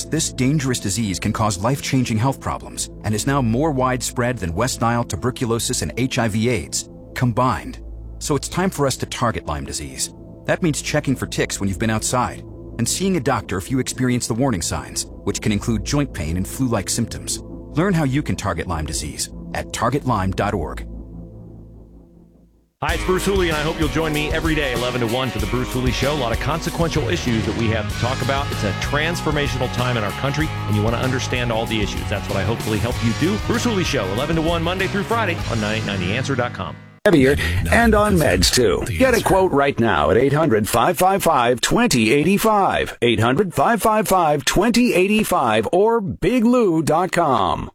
this dangerous disease can cause life-changing health problems and is now more widespread than West Nile, tuberculosis, and HIV/AIDS combined. So it's time for us to target Lyme disease. That means checking for ticks when you've been outside and seeing a doctor if you experience the warning signs, which can include joint pain and flu-like symptoms. Learn how you can target Lyme disease at targetlyme.org. Hi, it's Bruce Hooley, and I hope you'll join me every day, 11 to 1, for the Bruce Hooley Show. A lot of consequential issues that we have to talk about. It's a transformational time in our country, and you want to understand all the issues. That's what I hopefully help you do. Bruce Hooley Show, 11 to 1, Monday through Friday on 9890answer.com. Heavier and on meds, too. Get a quote right now at 800-555-2085. 800-555-2085 or biglou.com.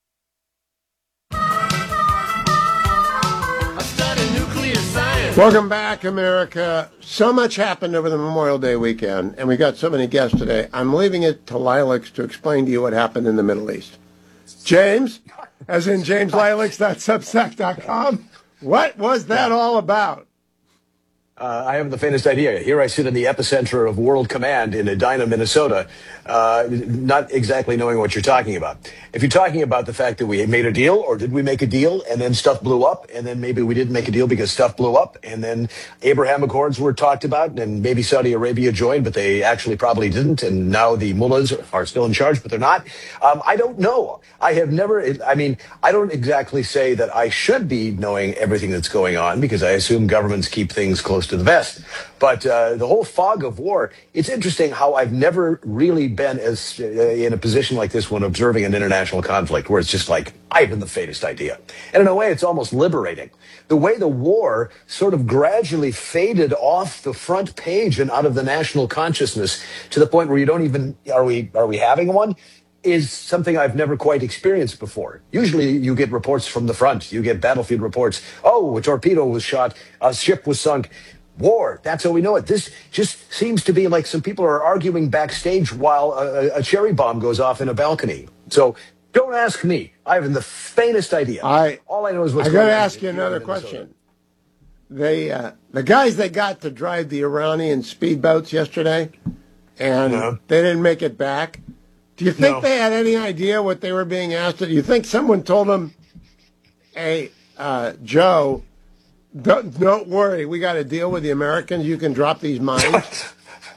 Welcome back, America. So much happened over the Memorial Day weekend, and we got so many guests today. I'm leaving it to Lilacs to explain to you what happened in the Middle East. James, as in jameslilacs.substack.com, what was that all about? I haven't the faintest idea. Here I sit in the epicenter of World Command in Edina, Minnesota, not exactly knowing what you're talking about. If you're talking about the fact that we made a deal, or did we make a deal and then stuff blew up, and then maybe we didn't make a deal because stuff blew up, and then Abraham Accords were talked about, and maybe Saudi Arabia joined, but they actually probably didn't, and now the mullahs are still in charge, but they're not. I don't know. I don't exactly say that I should be knowing everything that's going on, because I assume governments keep things close to the vest. But the whole fog of war, it's interesting how I've never really been as in a position like this when observing an international conflict, where it's just like, I haven't the faintest idea. And in a way, it's almost liberating. The way the war sort of gradually faded off the front page and out of the national consciousness to the point where you don't even, are we having one? Is something I've never quite experienced before. Usually you get reports from the front. You get battlefield reports. Oh, a torpedo was shot. A ship was sunk. War. That's how we know it. This just seems to be like some people are arguing backstage while a cherry bomb goes off in a balcony. So don't ask me. I haven't the faintest idea. All I know is what's going on. I got to ask you another question. The guys that got to drive the Iranian speedboats yesterday, and they didn't make it back. Do you think they had any idea what they were being asked? Do you think someone told them, hey, Joe, don't worry, we got to deal with the Americans. You can drop these mines.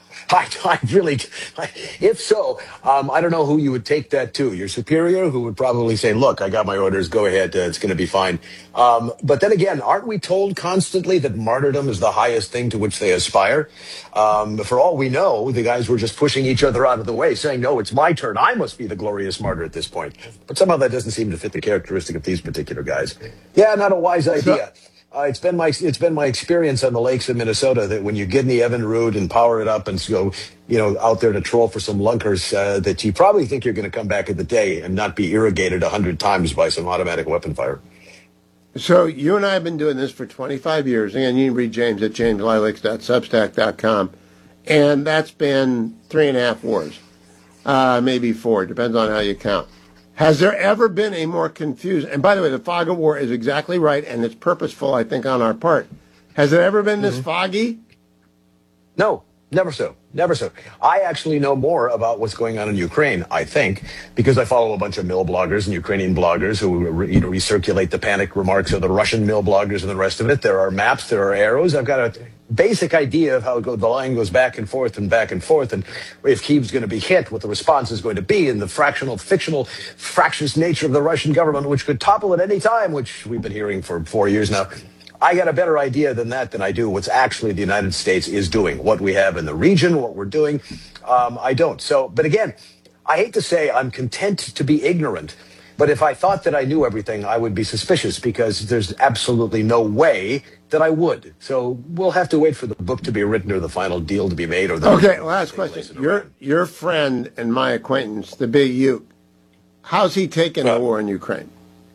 If so, I don't know who you would take that to. Your superior, who would probably say, look, I got my orders, go ahead, it's going to be fine. But then again, aren't we told constantly that martyrdom is the highest thing to which they aspire? For all we know, the guys were just pushing each other out of the way, saying, no, it's my turn. I must be the glorious martyr at this point. But somehow that doesn't seem to fit the characteristic of these particular guys. Yeah, not a wise idea. It's been my experience on the lakes of Minnesota that when you get in the Evinrude and power it up and go, out there to troll for some lunkers, that you probably think you're going to come back at the day and not be irrigated 100 times by some automatic weapon fire. So you and I have been doing this for 25 years. Again, you can read James at jameslilacs.substack.com. And that's been 3.5 wars, maybe 4, depends on how you count. Has there ever been a more confused, and by the way, the fog of war is exactly right, and it's purposeful, I think, on our part. Has it ever been this foggy? No, never so. Never so. I actually know more about what's going on in Ukraine, I think, because I follow a bunch of mill bloggers and Ukrainian bloggers who recirculate the panic remarks of the Russian mill bloggers and the rest of it. There are maps, there are arrows. I've got a basic idea of how the line goes back and forth, and if Kyiv's going to be hit, what the response is going to be, and the fictional, fractious nature of the Russian government, which could topple at any time, which we've been hearing for 4 years now. I got a better idea than I do what's actually the United States is doing, what we have in the region, what we're doing. I don't. So, but again, I hate to say I'm content to be ignorant, but if I thought that I knew everything, I would be suspicious, because there's absolutely no way that I would. So we'll have to wait for the book to be written or the final deal to be made. Okay, last question. Your friend and my acquaintance, the Big Uke, how's he taking the war in Ukraine?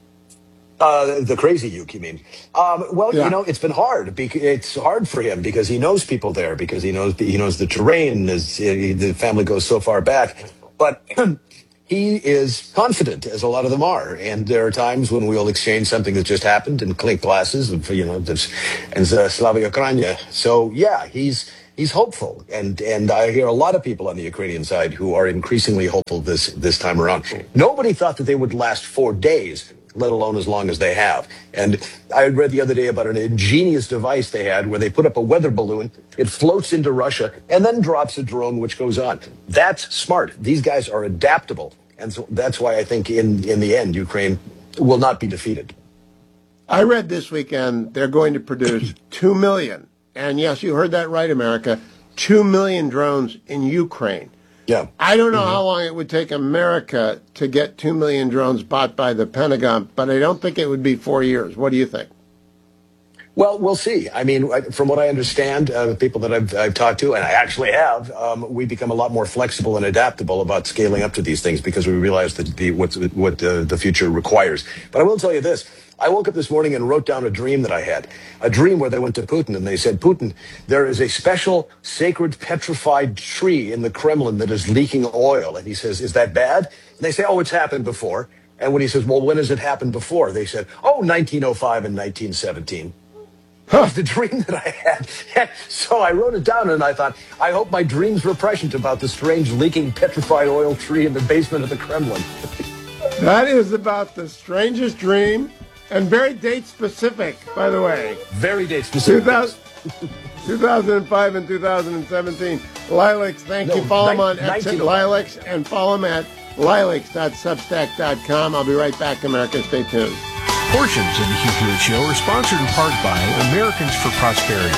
The crazy Uke, you mean? It's been hard. It's hard for him because he knows people there, because he knows the terrain. The family goes so far back, but he is confident, as a lot of them are. And there are times when we'll exchange something that just happened and clink glasses, and Slava Ukraine. So yeah, he's he's hopeful. And I hear a lot of people on the Ukrainian side who are increasingly hopeful this time around. Nobody thought that they would last 4 days, let alone as long as they have. And I read the other day about an ingenious device they had where they put up a weather balloon, it floats into Russia, and then drops a drone which goes on. That's smart. These guys are adaptable. And so that's why I think in the end, Ukraine will not be defeated. I read this weekend they're going to produce 2 million, and yes, you heard that right, America, 2 million drones in Ukraine. Yeah. I don't know how long it would take America to get 2 million drones bought by the Pentagon, but I don't think it would be 4 years. What do you think? Well, we'll see. I mean, from what I understand, the people that I've talked to, and I actually have, we become a lot more flexible and adaptable about scaling up to these things because we realize that what the future requires. But I will tell you this. I woke up this morning and wrote down a dream that I had, a dream where they went to Putin and they said, Putin, there is a special sacred petrified tree in the Kremlin that is leaking oil. And he says, is that bad? And they say, oh, it's happened before. And when he says, well, when has it happened before? They said, oh, 1905 and 1917. The dream that I had. So I wrote it down and I thought, I hope my dreams were prescient about the strange leaking petrified oil tree in the basement of the Kremlin. That is about the strangest dream and very date specific, by the way. Very date specific. 2005 and 2017. Lilacs, thank you. Follow him on Lilacs and follow him at lilacs.substack.com. I'll be right back, America. Stay tuned. Portions of the Hugh Hewitt Show are sponsored in part by Americans for Prosperity.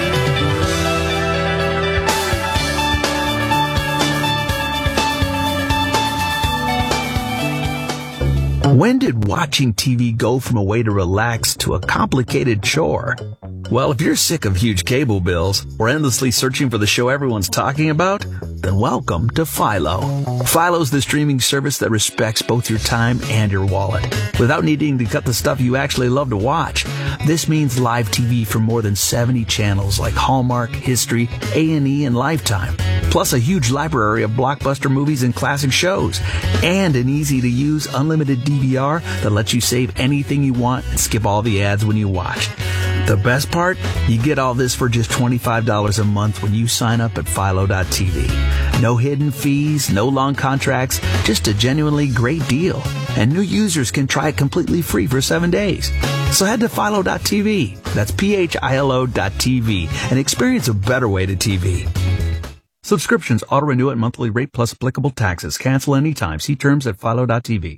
When did watching TV go from a way to relax to a complicated chore? Well, if you're sick of huge cable bills or endlessly searching for the show everyone's talking about, then welcome to Philo. Philo's the streaming service that respects both your time and your wallet without needing to cut the stuff you actually love to watch. This means live TV from more than 70 channels like Hallmark, History, A&E, and Lifetime, plus a huge library of blockbuster movies and classic shows, and an easy-to-use unlimited DVR that lets you save anything you want and skip all the ads when you watch. The best part? You get all this for just $25 a month when you sign up at Philo.tv. No hidden fees, no long contracts, just a genuinely great deal. And new users can try it completely free for 7 days. So head to Philo.tv, that's Philo.tv, and experience a better way to TV. Subscriptions auto-renew at monthly rate plus applicable taxes. Cancel anytime. See terms at Philo.tv.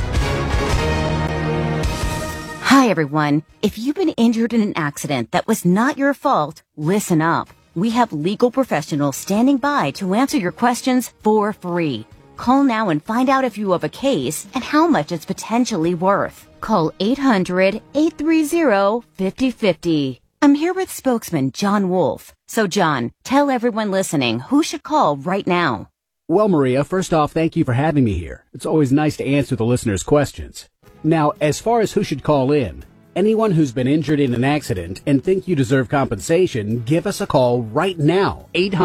Hi, everyone. If you've been injured in an accident that was not your fault, listen up. We have legal professionals standing by to answer your questions for free. Call now and find out if you have a case and how much it's potentially worth. Call 800-830-5050. I'm here with spokesman John Wolf. So, John, tell everyone listening who should call right now. Well, Maria, first off, thank you for having me here. It's always nice to answer the listeners' questions. Now, as far as who should call in, anyone who's been injured in an accident and think you deserve compensation, give us a call right now.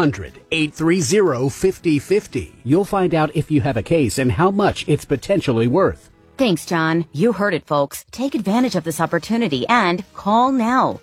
800-830-5050. You'll find out if you have a case and how much it's potentially worth. Thanks, John. You heard it, folks. Take advantage of this opportunity and call now.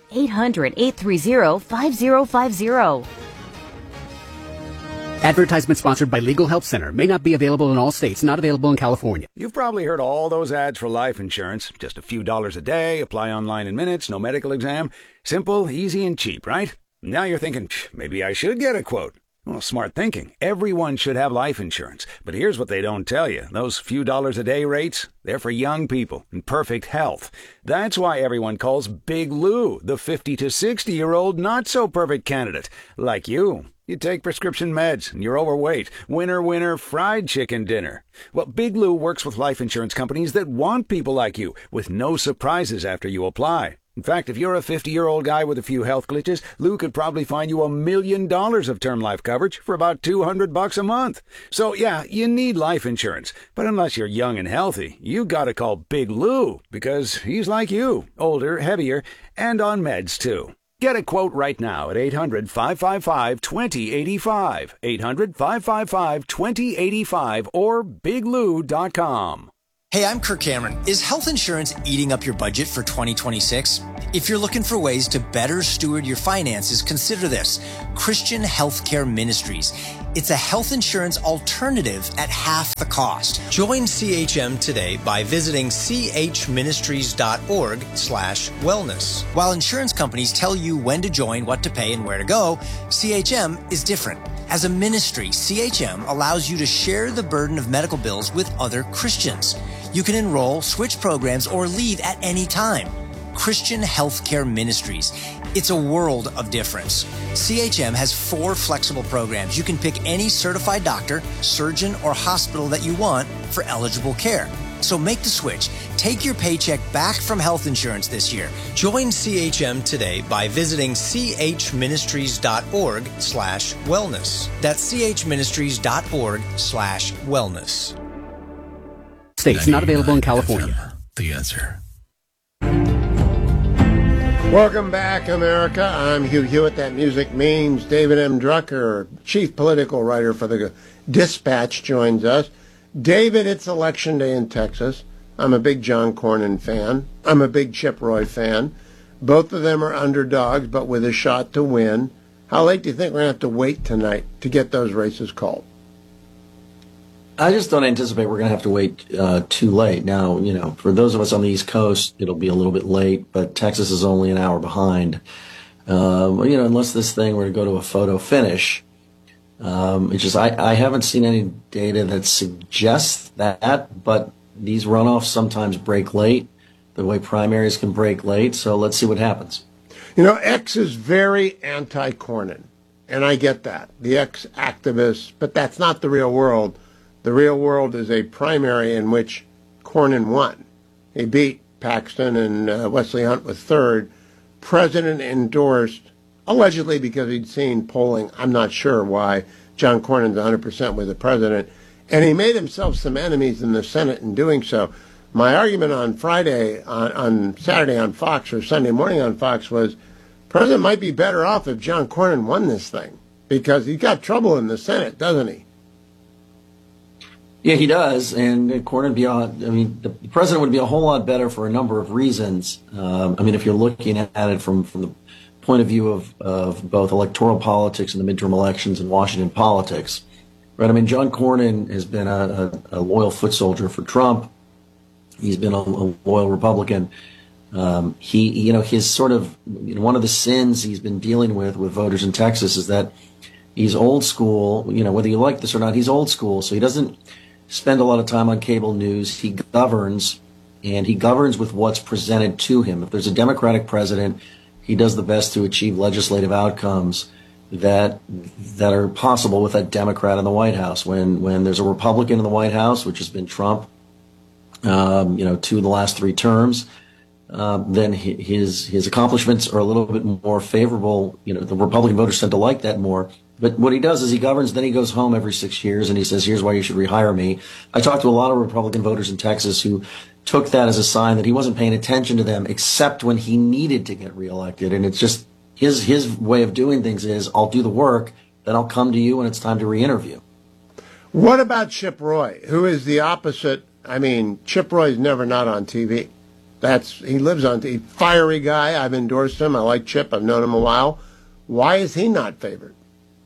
800-830-5050. Advertisement sponsored by Legal Help Center. May not be available in all states. Not available in California. You've probably heard all those ads for life insurance. Just a few dollars a day, apply online in minutes, no medical exam. Simple, easy, and cheap, right? Now you're thinking, maybe I should get a quote. Well, smart thinking. Everyone should have life insurance. But here's what they don't tell you. Those few dollars a day rates, they're for young people in perfect health. That's why everyone calls Big Lou the 50 to 60-year-old not-so-perfect candidate, like you. You take prescription meds, and you're overweight. Winner, winner, fried chicken dinner. Well, Big Lou works with life insurance companies that want people like you, with no surprises after you apply. In fact, if you're a 50-year-old guy with a few health glitches, Lou could probably find you $1 million of term life coverage for about $200 a month. So, yeah, you need life insurance. But unless you're young and healthy, you gotta call Big Lou, because he's like you, older, heavier, and on meds, too. Get a quote right now at 800-555-2085, 800-555-2085, or biglou.com. Hey, I'm Kirk Cameron. Is health insurance eating up your budget for 2026? If you're looking for ways to better steward your finances, consider this: Christian Healthcare Ministries. It's a health insurance alternative at half the cost. Join CHM today by visiting chministries.org/wellness. While insurance companies tell you when to join, what to pay, and where to go, CHM is different. As a ministry, CHM allows you to share the burden of medical bills with other Christians. You can enroll, switch programs, or leave at any time. Christian Healthcare Ministries. It's a world of difference. CHM has 4 flexible programs. You can pick any certified doctor, surgeon, or hospital that you want for eligible care. So make the switch. Take your paycheck back from health insurance this year. Join CHM today by visiting chministries.org/wellness. That's chministries.org/wellness. States not available in California. The answer. Welcome back, America. I'm Hugh Hewitt. That music means David M. Drucker, chief political writer for the Dispatch, joins us. David, it's election day in Texas. I'm a big John Cornyn fan. I'm a big Chip Roy fan. Both of them are underdogs, but with a shot to win. How late do you think we're going to have to wait tonight to get those races called? I just don't anticipate we're going to have to wait too late. Now, for those of us on the East Coast, it'll be a little bit late, but Texas is only an hour behind. Unless this thing were to go to a photo finish. It's just I haven't seen any data that suggests that, but these runoffs sometimes break late, the way primaries can break late, so let's see what happens. X is very anti-Cornyn, and I get that. The X activists, but that's not the real world. The real world is a primary in which Cornyn won. He beat Paxton and Wesley Hunt was third. President endorsed, allegedly because he'd seen polling. I'm not sure why John Cornyn's 100% with the president. And he made himself some enemies in the Senate in doing so. My argument on on Saturday on Fox or Sunday morning on Fox was, President might be better off if John Cornyn won this thing, because he's got trouble in the Senate, doesn't he? Yeah, he does, and Cornyn the president would be a whole lot better for a number of reasons. If you're looking at it from the point of view of both electoral politics and the midterm elections and Washington politics, right? John Cornyn has been a loyal foot soldier for Trump. He's been a loyal Republican. His sort of, one of the sins he's been dealing with voters in Texas is that he's old school. Whether you like this or not, he's old school, so he doesn't spend a lot of time on cable news. He governs, and he governs with what's presented to him. If there's a Democratic president, he does the best to achieve legislative outcomes that are possible with a Democrat in the White House. When there's a Republican in the White House, which has been Trump, 2 of the last 3 terms, then his accomplishments are a little bit more favorable. The Republican voters tend to like that more. But what he does is he governs, then he goes home every 6 years and he says, here's why you should rehire me. I talked to a lot of Republican voters in Texas who took that as a sign that he wasn't paying attention to them except when he needed to get reelected. And it's just his way of doing things is, I'll do the work, then I'll come to you when it's time to re-interview. What about Chip Roy, who is the opposite? Chip Roy's never not on TV. He lives on TV. Fiery guy. I've endorsed him. I like Chip. I've known him a while. Why is he not favored?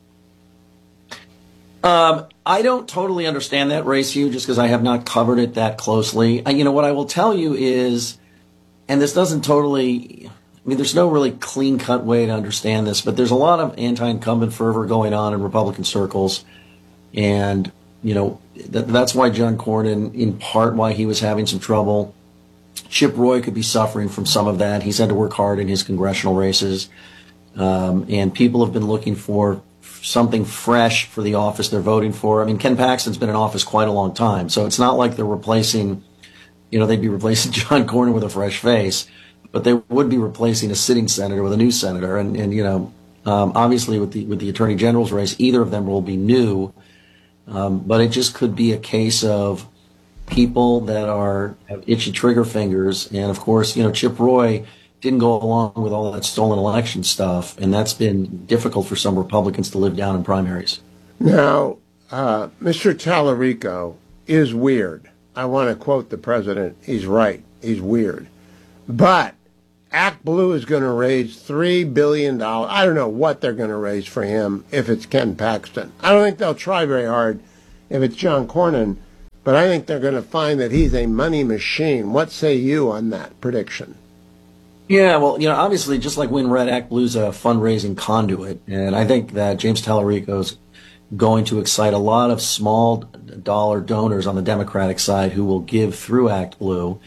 I don't totally understand that race, Hugh, just because I have not covered it that closely. What I will tell you is, and this doesn't totally, there's no really clean-cut way to understand this, but there's a lot of anti-incumbent fervor going on in Republican circles. And, that's why John Cornyn, in part why he was having some trouble. Chip Roy could be suffering from some of that. He's had to work hard in his congressional races. And people have been looking for something fresh for the office they're voting for. Ken Paxton's been in office quite a long time, so it's not like they're replacing, they'd be replacing John Cornyn with a fresh face, but they would be replacing a sitting senator with a new senator. And obviously with the Attorney General's race, either of them will be new, but it just could be a case of people that have itchy trigger fingers. And of course, Chip Roy didn't go along with all that stolen election stuff, and that's been difficult for some Republicans to live down in primaries. Now, Mr. Tallarico is weird. I want to quote the president. He's right. He's weird. But Act Blue is going to raise $3 billion. I don't know what they're going to raise for him if it's Ken Paxton. I don't think they'll try very hard if it's John Cornyn, but I think they're going to find that he's a money machine. What say you on that prediction? Yeah, well, obviously, just like WinRed, Act Blue's a fundraising conduit, and I think that James Tallarico's going to excite a lot of small dollar donors on the Democratic side who will give through Act Blue,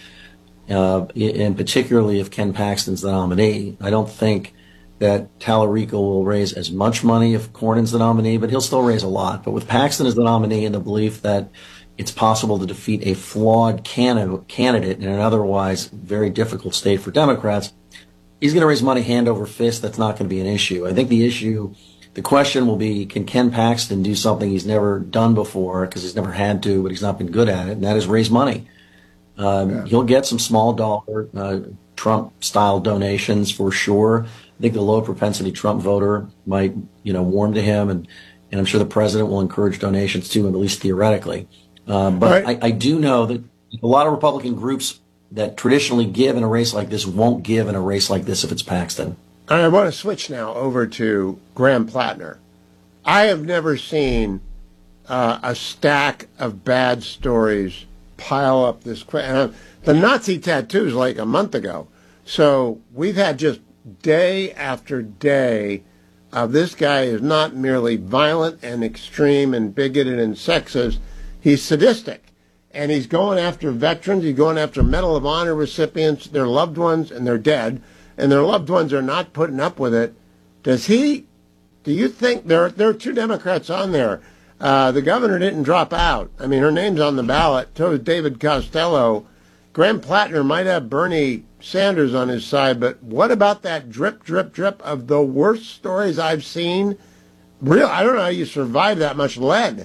and particularly if Ken Paxton's the nominee. I don't think that Tallarico will raise as much money if Cornyn's the nominee, but he'll still raise a lot. But with Paxton as the nominee and the belief that it's possible to defeat a flawed candidate in an otherwise very difficult state for Democrats, he's going to raise money hand over fist. That's not going to be an issue. I think the question will be, can Ken Paxton do something he's never done before, because he's never had to, but he's not been good at it, and that is raise money. He'll get some small dollar Trump-style donations for sure. I think the low-propensity Trump voter might, warm to him, and I'm sure the president will encourage donations to him, at least theoretically. But right. I do know that a lot of Republican groups that traditionally give in a race like this won't give in a race like this if it's Paxton. I want to switch now over to Graham Plattner. I have never seen a stack of bad stories pile up this quick. The Nazi tattoos like a month ago. So we've had just day after day of this guy is not merely violent and extreme and bigoted and sexist. He's sadistic. And he's going after veterans. He's going after Medal of Honor recipients, their loved ones, and they're dead. And their loved ones are not putting up with it. Do you think there are two Democrats on there? The governor didn't drop out. I mean, her name's on the ballot. So is David Costello. Graham Plattner might have Bernie Sanders on his side, but what about that drip, drip, drip of the worst stories I've seen? I don't know how you survive that much lead.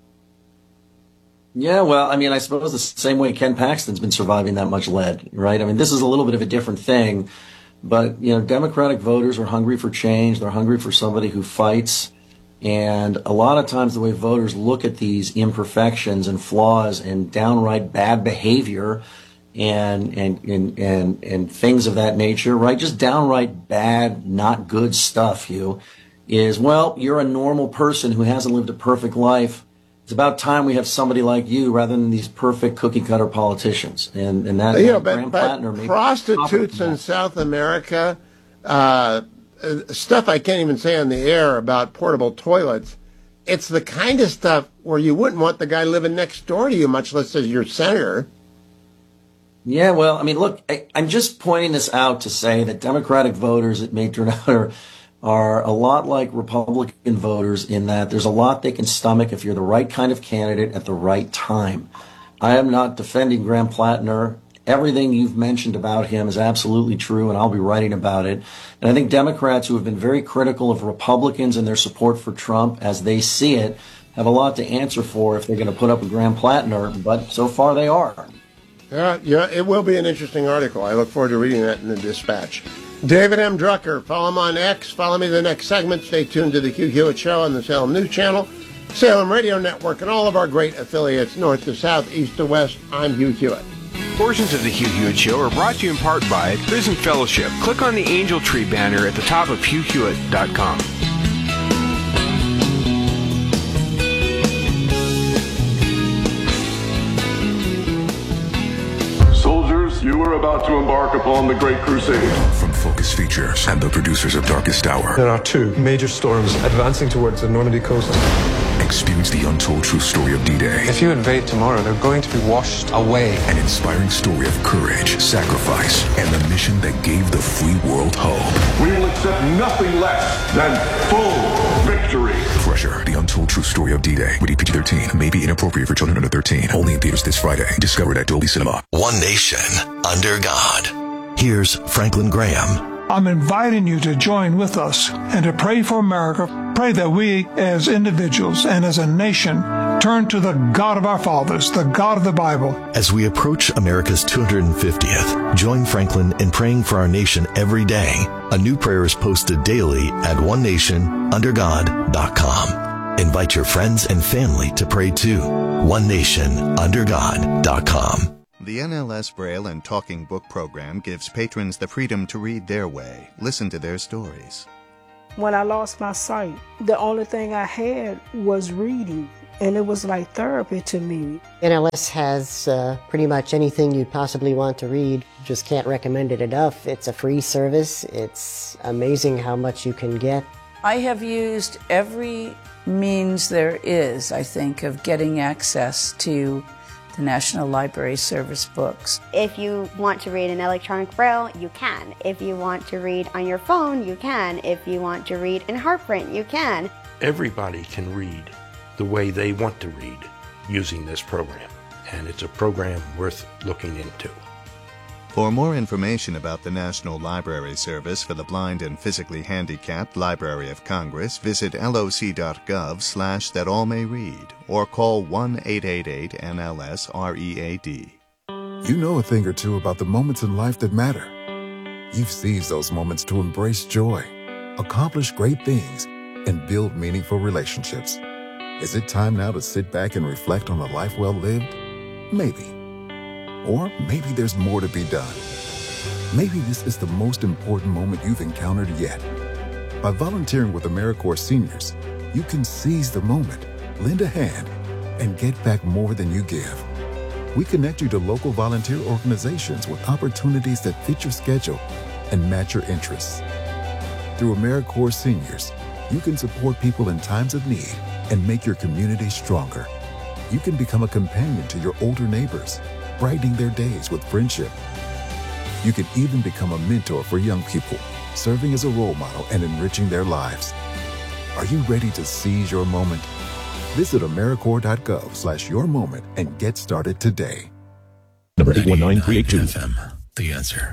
Yeah, well, I mean, I suppose the same way Ken Paxton's been surviving that much lead, right? I mean, this is a little bit of a different thing. But, Democratic voters are hungry for change. They're hungry for somebody who fights. And a lot of times the way voters look at these imperfections and flaws and downright bad behavior and things of that nature, right? Just downright bad, not good stuff, you're a normal person who hasn't lived a perfect life. It's about time we have somebody like you rather than these perfect cookie-cutter politicians. And that Graham Plattner but prostitutes in South America, stuff I can't even say on the air about portable toilets. It's the kind of stuff where you wouldn't want the guy living next door to you, much less as your senator. Yeah, well, I mean, look, I'm just pointing this out to say that Democratic voters, it may turn out, are a lot like Republican voters in that there's a lot they can stomach if you're the right kind of candidate at the right time. I am not defending Graham Plattner. Everything you've mentioned about him is absolutely true, and I'll be writing about it. And I think Democrats who have been very critical of Republicans and their support for Trump as they see it have a lot to answer for if they're going to put up with Graham Plattner, but so far they are. Yeah, it will be an interesting article. I look forward to reading that in the Dispatch. David M. Drucker, follow him on X. Follow me the next segment. Stay tuned to the Hugh Hewitt Show on the Salem News Channel, Salem Radio Network, and all of our great affiliates, north to south, east to west. I'm Hugh Hewitt. Portions of the Hugh Hewitt Show are brought to you in part by Prison Fellowship. Click on the Angel Tree banner at the top of HughHewitt.com. You are about to embark upon the Great Crusade. From Focus Features and the producers of Darkest Hour. There are two major storms advancing towards the Normandy coast. Experience the untold true story of D-Day. If you invade tomorrow, they're going to be washed away. An inspiring story of courage, sacrifice, and the mission that gave the free world hope. We will accept nothing less than full victory. Crusher, the untold true story of D-Day. Rated PG-13. May be inappropriate for children under 13. Only in theaters this Friday. Discovered at Dolby Cinema. One nation under God. Here's Franklin Graham. I'm inviting you to join with us and to pray for America. Pray that we as individuals and as a nation turn to the God of our fathers, the God of the Bible. As we approach America's 250th, join Franklin in praying for our nation every day. A new prayer is posted daily at onenationundergod.com. Invite your friends and family to pray too. OneNationUnderGod.com. The NLS Braille and Talking Book program gives patrons the freedom to read their way, listen to their stories. When I lost my sight, the only thing I had was reading, and it was like therapy to me. NLS has pretty much anything you'd possibly want to read. Just can't recommend it enough. It's a free service. It's amazing how much you can get. I have used every means there is, I think, of getting access to the National Library Service books. If you want to read in electronic braille, you can. If you want to read on your phone, you can. If you want to read in HeartPrint, you can. Everybody can read the way they want to read using this program, and it's a program worth looking into. For more information about the National Library Service for the Blind and Physically Handicapped Library of Congress, visit loc.gov/thatallmayread or call 1-888-NLS-READ. You know a thing or two about the moments in life that matter. You've seized those moments to embrace joy, accomplish great things, and build meaningful relationships. Is it time now to sit back and reflect on a life well lived? Maybe. Or maybe there's more to be done. Maybe this is the most important moment you've encountered yet. By volunteering with AmeriCorps Seniors, you can seize the moment, lend a hand, and get back more than you give. We connect you to local volunteer organizations with opportunities that fit your schedule and match your interests. Through AmeriCorps Seniors, you can support people in times of need and make your community stronger. You can become a companion to your older neighbors, brightening their days with friendship. You can even become a mentor for young people, serving as a role model and enriching their lives. Are you ready to seize your moment? Visit AmeriCorps.gov/yourmoment and get started today. Number 819382 FM. The Answer.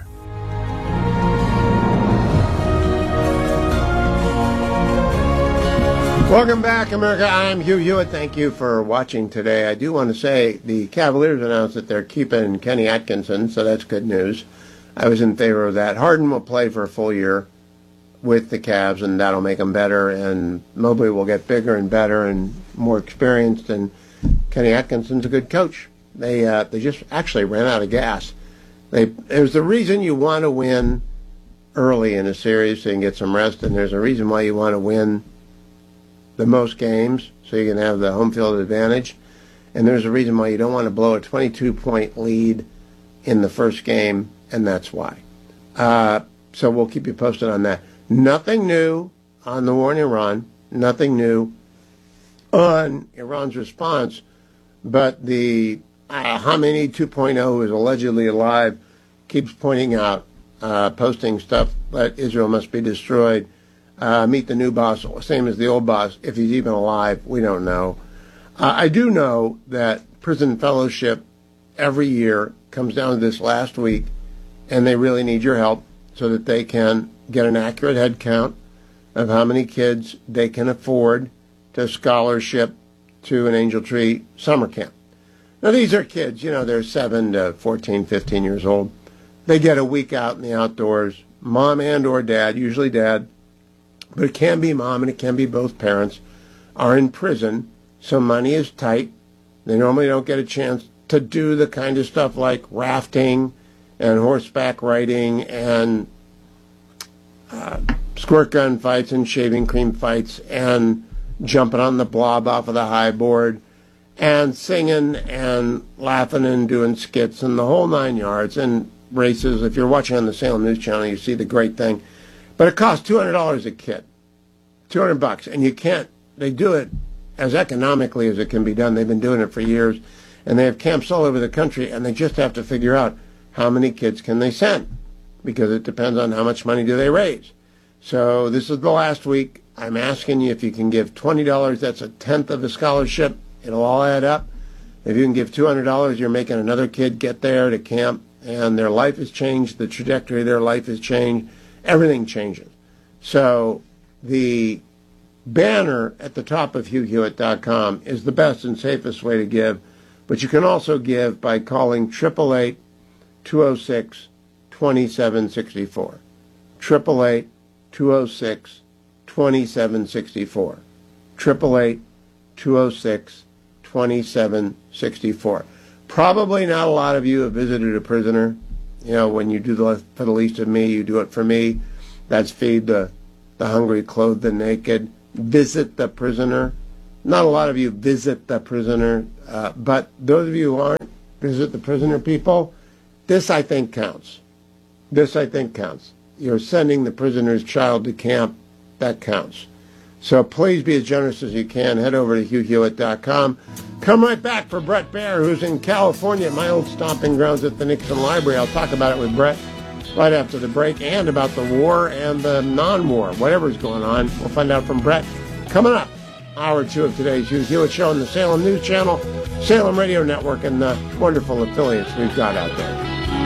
Welcome back, America. I'm Hugh Hewitt. Thank you for watching today. I do want to say the Cavaliers announced that they're keeping Kenny Atkinson, so that's good news. I was in favor of that. Harden will play for a full year with the Cavs, and that'll make them better, and Mobley will get bigger and better and more experienced, and Kenny Atkinson's a good coach. They just actually ran out of gas. There's the reason you want to win early in a series so you can get some rest, and there's a reason why you want to win the most games so you can have the home field advantage. And there's a reason why you don't want to blow a 22-point lead in the first game, and that's why. So we'll keep you posted on that. Nothing new on the war in Iran, nothing new on Iran's response, but the Khamenei 2.0, who is allegedly alive, keeps pointing out, posting stuff that Israel must be destroyed. Meet the new boss, same as the old boss. If he's even alive, we don't know. I do know that prison fellowship every year comes down to this last week, and they really need your help so that they can get an accurate head count of how many kids they can afford to scholarship to an Angel Tree summer camp. Now, these are kids, they're 7 to 14, 15 years old. They get a week out in the outdoors, mom and or dad, usually dad, but it can be mom and it can be both parents, are in prison, so money is tight. They normally don't get a chance to do the kind of stuff like rafting and horseback riding and squirt gun fights and shaving cream fights and jumping on the blob off of the high board and singing and laughing and doing skits and the whole 9 yards and races. If you're watching on the Salem News Channel, you see the great thing. But it costs $200 a kid, $200, and you can't. They do it as economically as it can be done. They've been doing it for years, and they have camps all over the country, and they just have to figure out how many kids can they send, because it depends on how much money do they raise. So this is the last week. I'm asking you if you can give $20. That's a tenth of a scholarship. It'll all add up. If you can give $200, you're making another kid get there to camp, and their life has changed. The trajectory of their life has changed. Everything changes. So the banner at the top of HughHewitt.com is the best and safest way to give, but you can also give by calling 888-206-2764. 888-206-2764. 888-206-2764. Probably not a lot of you have visited a prisoner. You know, when you do for the least of me, you do it for me. That's feed the hungry, clothe the naked. Visit the prisoner. Not a lot of you visit the prisoner, but those of you who aren't visit the prisoner people, this I think counts. This I think counts. You're sending the prisoner's child to camp. That counts. So please be as generous as you can. Head over to HughHewitt.com. Come right back for Bret Baier, who's in California, my old stomping grounds at the Nixon Library. I'll talk about it with Bret right after the break, and about the war and the non-war, whatever's going on. We'll find out from Bret coming up. Hour 2 of today's Hugh Hewitt Show on the Salem News Channel, Salem Radio Network, and the wonderful affiliates we've got out there.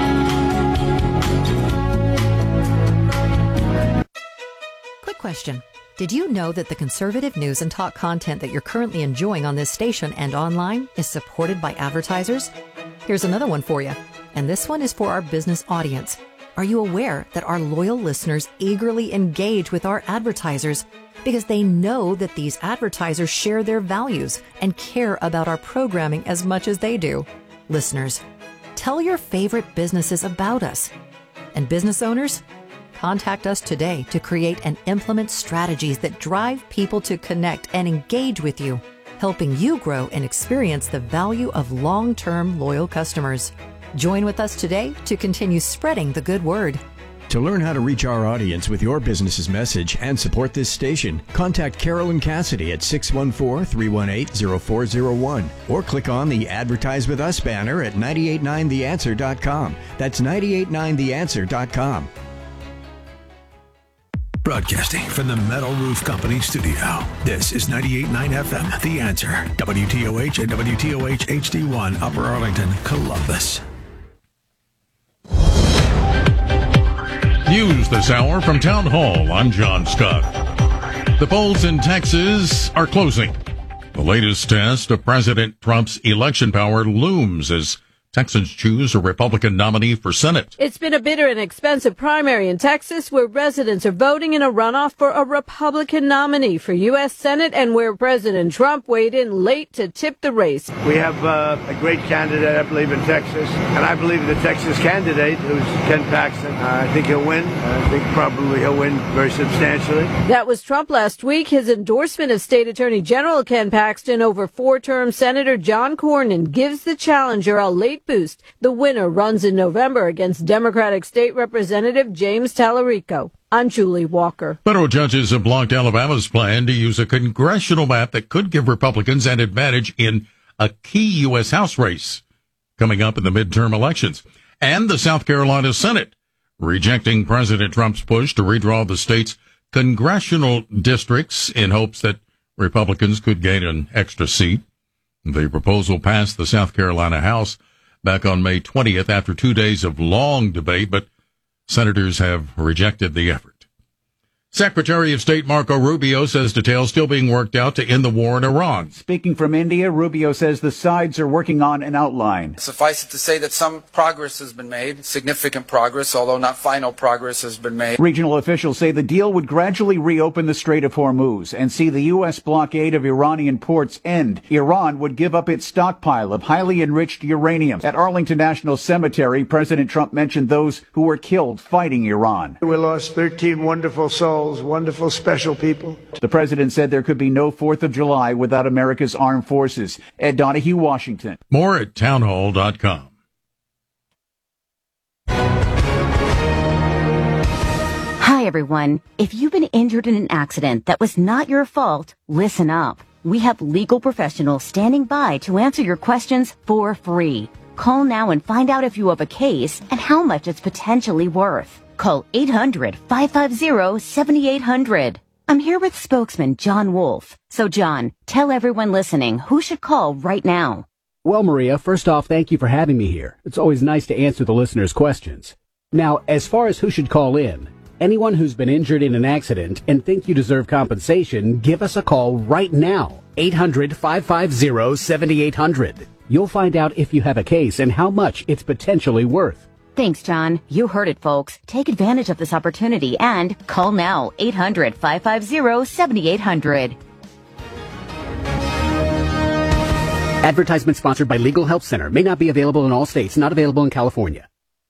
Quick question. Did you know that the conservative news and talk content that you're currently enjoying on this station and online is supported by advertisers? Here's another one for you, and this one is for our business audience. Are you aware that our loyal listeners eagerly engage with our advertisers because they know that these advertisers share their values and care about our programming as much as they do? Listeners, tell your favorite businesses about us. And business owners, contact us today to create and implement strategies that drive people to connect and engage with you, helping you grow and experience the value of long-term loyal customers. Join with us today to continue spreading the good word. To learn how to reach our audience with your business's message and support this station, contact Carolyn Cassidy at 614-318-0401 or click on the Advertise With Us banner at 989theanswer.com. That's 989theanswer.com. Broadcasting from the Metal Roof Company studio. This is 98.9 FM, The Answer, WTOH and WTOH HD1, Upper Arlington, Columbus. News this hour from Town Hall. I'm John Scott. The polls in Texas are closing. The latest test of President Trump's election power looms as Texans choose a Republican nominee for Senate. It's been a bitter and expensive primary in Texas where residents are voting in a runoff for a Republican nominee for U.S. Senate and where President Trump weighed in late to tip the race. We have a great candidate, I believe, in Texas, and I believe the Texas candidate, who's Ken Paxton, I think he'll win. I think probably he'll win very substantially. That was Trump last week. His endorsement of State Attorney General Ken Paxton over four-term Senator John Cornyn gives the challenger a late boost. The winner runs in November against Democratic State Representative James Tallarico. I'm Julie Walker. Federal judges have blocked Alabama's plan to use a congressional map that could give Republicans an advantage in a key U.S. House race coming up in the midterm elections. And the South Carolina Senate rejecting President Trump's push to redraw the state's congressional districts in hopes that Republicans could gain an extra seat. The proposal passed the South Carolina House back on May 20th after 2 days of long debate, but senators have rejected the effort. Secretary of State Marco Rubio says details still being worked out to end the war in Iran. Speaking from India, Rubio says the sides are working on an outline. Suffice it to say that some progress has been made, significant progress, although not final progress has been made. Regional officials say the deal would gradually reopen the Strait of Hormuz and see the U.S. blockade of Iranian ports end. Iran would give up its stockpile of highly enriched uranium. At Arlington National Cemetery, President Trump mentioned those who were killed fighting Iran. We lost 13 wonderful souls. Wonderful, special people. The president said there could be no 4th of July without America's armed forces. Ed Donahue, Washington. More at townhall.com. Hi, everyone. If you've been injured in an accident that was not your fault, listen up. We have legal professionals standing by to answer your questions for free. Call now and find out if you have a case and how much it's potentially worth. Call 800-550-7800. I'm here with spokesman John Wolf. So, John, tell everyone listening who should call right now. Well, Maria, first off, thank you for having me here. It's always nice to answer the listeners' questions. Now, as far as who should call in, anyone who's been injured in an accident and think you deserve compensation, give us a call right now. 800-550-7800. You'll find out if you have a case and how much it's potentially worth. Thanks, John. You heard it, folks. Take advantage of this opportunity and call now. 800-550-7800. Advertisement sponsored by Legal Help Center. May not be available in all states. Not available in California.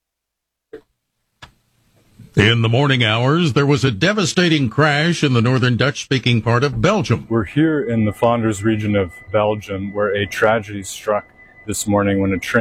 In the morning hours, there was a devastating crash in the northern Dutch-speaking part of Belgium. We're here in the Flanders region of Belgium, where a tragedy struck this morning when a train